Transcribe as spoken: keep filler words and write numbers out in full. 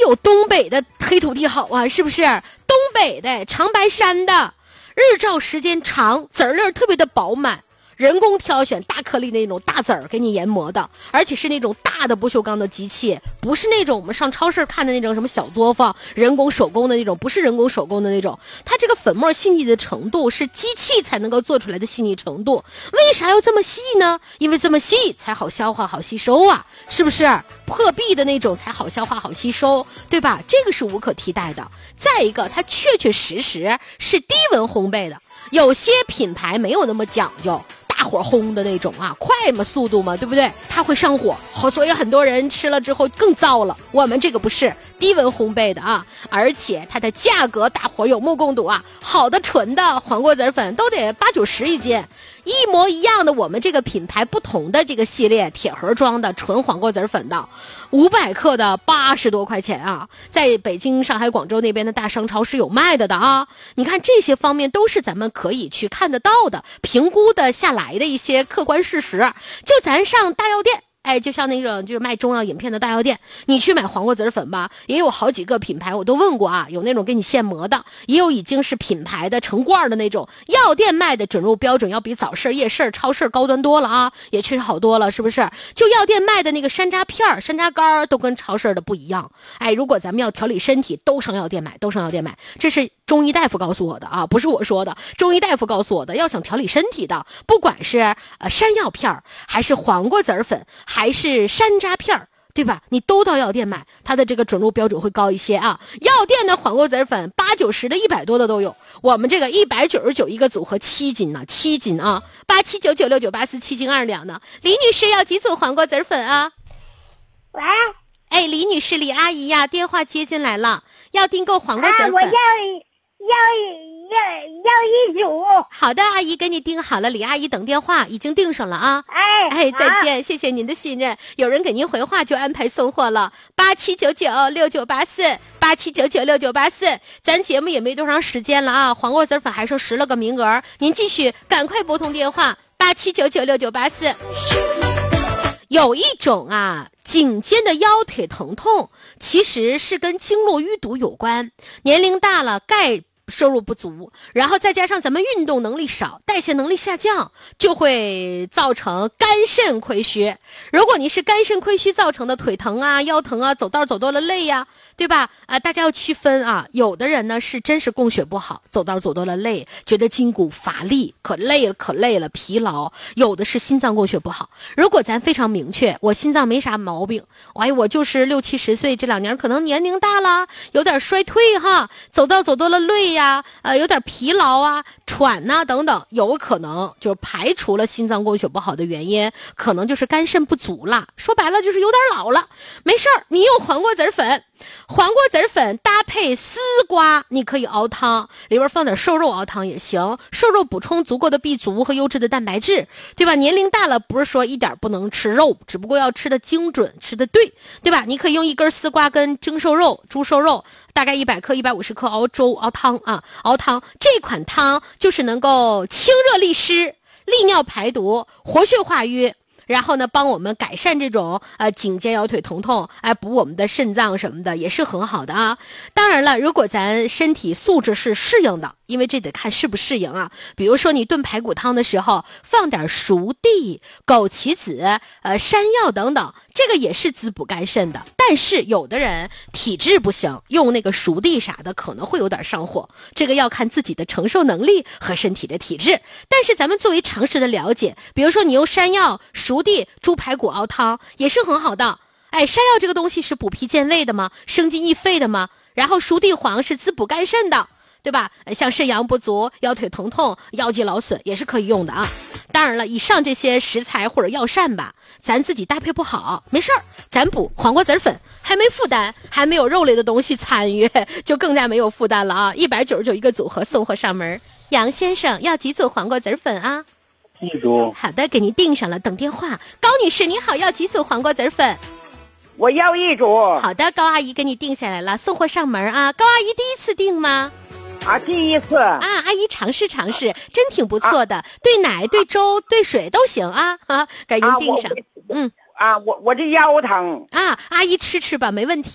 有东北的黑土地好啊，是不是？东北的长白山的，日照时间长，籽儿粒儿特别的饱满，人工挑选大颗粒那种大籽儿给你研磨的，而且是那种大的不锈钢的机器，不是那种我们上超市看的那种什么小作坊人工手工的那种，不是人工手工的那种。它这个粉末细腻的程度是机器才能够做出来的细腻程度。为啥要这么细呢？因为这么细才好消化好吸收啊，是不是？破壁的那种才好消化好吸收，对吧？这个是无可替代的。再一个，它确确实实是低温烘焙的，有些品牌没有那么讲究，大火烘的那种啊，快嘛，速度嘛，对不对？它会上火，所以很多人吃了之后更糟了。我们这个不是低温烘焙的啊，而且它的价格大伙有目共睹啊，好的纯的黄瓜籽粉都得八九十一斤，一模一样的我们这个品牌不同的这个系列铁盒装的纯黄瓜籽粉的五百克的八十多块钱啊，在北京、上海、广州那边的大商超是有卖的的啊。你看这些方面都是咱们可以去看得到的、评估的下来的一些客观事实。就咱上大药店，哎，就像那种就是卖中药饮片的大药店，你去买黄瓜籽粉吧，也有好几个品牌我都问过啊，有那种给你现磨的，也有已经是品牌的成罐的那种。药店卖的准入标准要比早市、夜市、超市高端多了啊，也确实好多了，是不是？就药店卖的那个山楂片、山楂干都跟超市的不一样。哎，如果咱们要调理身体，都上药店买，都上药店买，这是中医大夫告诉我的啊，不是我说的，中医大夫告诉我的。要想调理身体的，不管是呃山药片还是黄瓜籽粉还是山楂片，对吧？你都到药店买，它的这个准入标准会高一些啊。药店的黄瓜籽粉八九十的、一百多的都有，我们这个一百九十九一个组合，七斤呢，七斤啊，八七九九六九八四，七斤二两呢。李女士要几组黄瓜籽粉啊？ 喂， 哎，李女士，李阿姨呀，电话接进来了，要订购黄瓜籽粉。 啊，我要要要要一组。 好的，阿姨给你订好了，李阿姨等电话，已经订上了啊。 哎哎，再见，谢谢您的信任。有人给您回话就安排送货了，八七九九六九八四，八七九九六九八四。咱节目也没多长时间了啊，黄瓜籽粉还剩十了个名额，您继续赶快拨通电话，八七九九六九八四。有一种啊，颈肩的腰腿疼痛，其实是跟经络淤堵有关。年龄大了，钙摄入不足，然后再加上咱们运动能力少，代谢能力下降，就会造成肝肾亏虚。如果你是肝肾亏虚造成的腿疼啊、腰疼啊、走道走多了累呀、啊，对吧？啊，大家要区分啊。有的人呢是真是供血不好，走道走多了累，觉得筋骨乏力，可累了可累了，疲劳。有的是心脏供血不好。如果咱非常明确，我心脏没啥毛病，哎，我就是六七十岁，这两年可能年龄大了，有点衰退哈，走道走多了累呀，呃，有点疲劳啊、喘呐、啊、等等，有可能就是排除了心脏供血不好的原因，可能就是肝肾不足了。说白了就是有点老了。没事儿，你用黄瓜籽粉，黄瓜籽粉搭配丝瓜，你可以熬汤，里边放点瘦肉熬汤也行，瘦肉补充足够的 B 族和优质的蛋白质，对吧？年龄大了不是说一点不能吃肉，只不过要吃的精准，吃的对，对吧？你可以用一根丝瓜跟蒸瘦肉、猪瘦肉，大概一百克、一百五十克熬粥、熬汤啊，熬汤。这款汤就是能够清热利湿、利尿排毒、活血化瘀。然后呢，帮我们改善这种呃颈肩腰腿疼痛，哎，补我们的肾脏什么的也是很好的啊。当然了，如果咱身体素质是适应的，因为这得看适不适应啊。比如说你炖排骨汤的时候放点熟地、枸杞子、呃山药等等，这个也是滋补肝肾的。但是有的人体质不行，用那个熟地啥的可能会有点上火，这个要看自己的承受能力和身体的体质。但是咱们作为常识的了解，比如说你用山药、熟地、猪排骨熬汤也是很好的。哎，山药这个东西是补脾健胃的嘛，生津益肺的嘛，然后熟地黄是滋补肝肾的，对吧？像肾阳不足、腰腿疼痛、腰肌劳损也是可以用的啊。当然了，以上这些食材或者药膳吧，咱自己搭配不好没事儿，咱补黄瓜籽粉，还没负担，还没有肉类的东西参与，就更加没有负担了啊！一百九十九一个组合，送货上门。杨先生要几组黄瓜籽粉啊？ 一组。 好的，给您订上了，等电话。高女士你好，要几组黄瓜籽粉？ 我要一组。 好的，高阿姨给你订下来了，送货上门啊。高阿姨第一次订吗？ 啊，第一次啊，阿姨尝试尝试，真挺不错的，啊、兑奶、兑粥、兑水都行啊啊，给您订上。 啊、嗯啊，我我这腰疼啊，阿姨吃吃吧，没问题。